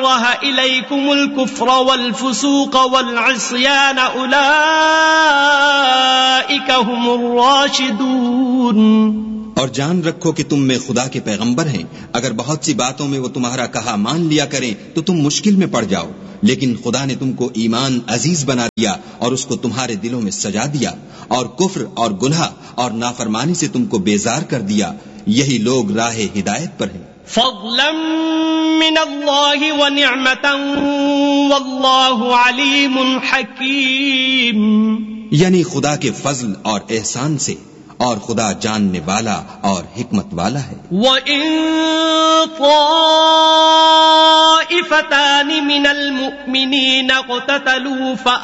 अकरह इलैकुमुल कुफ्र वल फुसूक वल इस्यान उलाइका हुमुर राशिदून। और जान रखो कि तुम में खुदा के पैगंबर हैं। अगर बहुत सी बातों में वो तुम्हारा कहा मान लिया करें तो तुम मुश्किल में पड़ जाओ, लेकिन खुदा ने तुमको ईमान अजीज बना दिया और उसको तुम्हारे दिलों में सजा दिया, और कुफ्र और गुनाह और नाफरमानी से तुमको बेजार कर दिया। यही लोग राह हिदायत पर हैं। फज़लन मिनल्लाहि व निअमतन वल्लाहु अलीमुन हकीम। यानी खुदा के फजल और एहसान से, और खुदा जानने वाला और हिकमत वाला है। वइन ताइफतानि मिनल मुमिनीन इक़ततलू